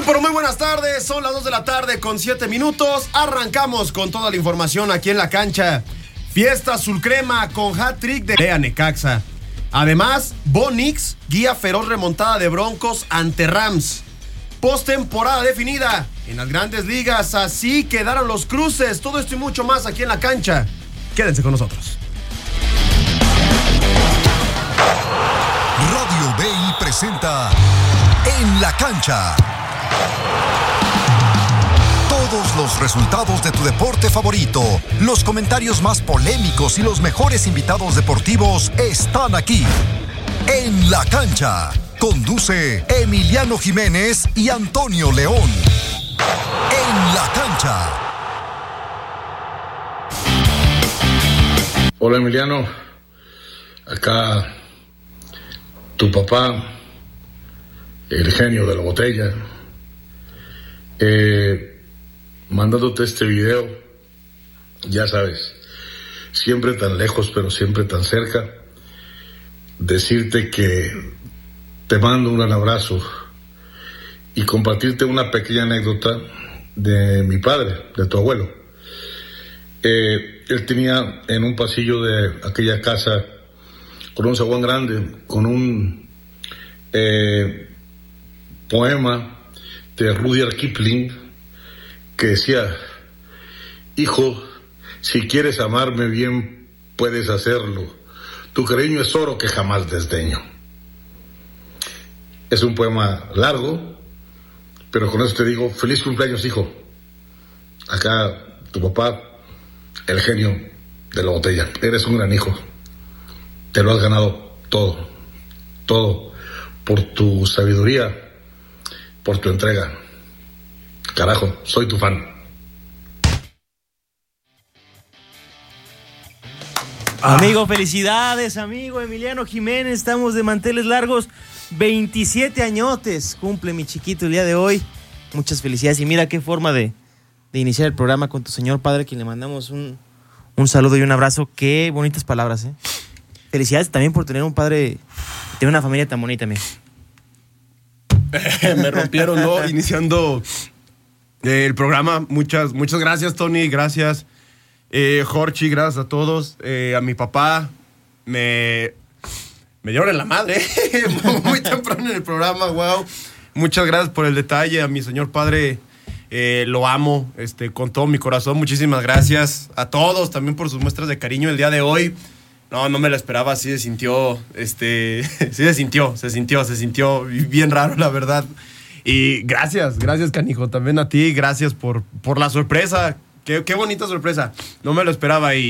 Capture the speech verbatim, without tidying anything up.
pero muy buenas tardes, son las dos de la tarde con siete minutos, arrancamos con toda la información aquí en la cancha. Fiesta azul crema con hat-trick de Lea Necaxa. Además, Bo Nix guía feroz remontada de Broncos ante Rams. Postemporada definida en las grandes ligas, así quedaron los cruces, todo esto y mucho más aquí en la cancha. Quédense con nosotros. Radio B I presenta En la Cancha. Todos los resultados de tu deporte favorito, los comentarios más polémicos y los mejores invitados deportivos están aquí. En la Cancha. Conduce Emiliano Jiménez y Antonio León. En la Cancha. Hola Emiliano, acá tu papá, el genio de la botella, eh, mandándote este video, ya sabes, siempre tan lejos pero siempre tan cerca, decirte que te mando un gran abrazo y compartirte una pequeña anécdota de mi padre, de tu abuelo. Eh, él tenía en un pasillo de aquella casa, con un zaguán grande, con un eh, poema de Rudyard Kipling que decía: hijo, si quieres amarme bien, puedes hacerlo. Tu cariño es oro que jamás desdeño. Es un poema largo, pero con eso te digo, feliz cumpleaños, hijo. Acá tu papá, el genio de la botella. Eres un gran hijo. Te lo has ganado todo, todo, por tu sabiduría, por tu entrega. Carajo, soy tu fan. Amigo, felicidades, amigo Emiliano Jiménez. Estamos de manteles largos. veintisiete añotes cumple mi chiquito el día de hoy. Muchas felicidades. Y mira qué forma de, de iniciar el programa con tu señor padre, a quien le mandamos un, un saludo y un abrazo. Qué bonitas palabras, ¿eh? Felicidades también por tener un padre, tener una familia tan bonita, amigo. Me rompieron, ¿no? Iniciando eh, el programa. Muchas, muchas gracias, Tony. Gracias, eh, Jorge. Gracias a todos. Eh, a mi papá. Me, me dieron en la madre. Muy temprano en el programa, wow. Muchas gracias por el detalle. A mi señor padre, eh, lo amo este, con todo mi corazón. Muchísimas gracias a todos también por sus muestras de cariño el día de hoy. No, no me lo esperaba, así se sintió, este, sí se sintió, se sintió, se sintió bien raro, la verdad. Y gracias, gracias, canijo, también a ti, gracias por, por la sorpresa. Qué, qué bonita sorpresa, no me lo esperaba y